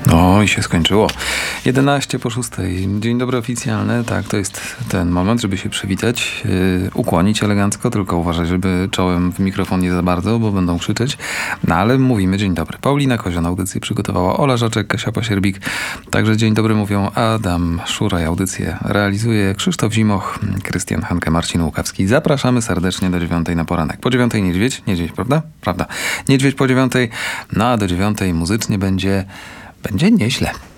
No i się skończyło. 11 po 6. Dzień dobry oficjalny. Tak, to jest ten moment, żeby się przywitać, ukłonić elegancko, tylko uważać, żeby czołem w mikrofon nie za bardzo, bo będą krzyczeć. No ale mówimy dzień dobry. Paulina Kozian audycję przygotowała, Ola Żaczek, Kasia Pasierbik. Także dzień dobry mówią Adam Szuraj. Audycję realizuje Krzysztof Zimoch, Krystian Hanke, Marcin Łukawski. Zapraszamy serdecznie do 9 na poranek. Po 9 niedźwiedź, prawda? Prawda. Niedźwiedź po 9, no a do 9 muzycznie będzie nieźle.